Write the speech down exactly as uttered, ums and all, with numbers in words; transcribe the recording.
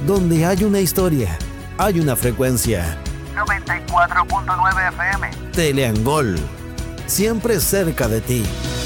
Donde hay una historia, hay una frecuencia. noventa y cuatro punto nueve F M. Teleangol, siempre cerca de ti.